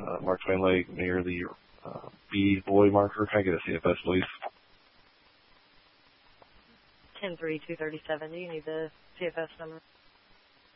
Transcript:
Mark Twain Lake near the B buoy marker. Can I get a CFS, please? 10-3-237. Do you need the CFS number?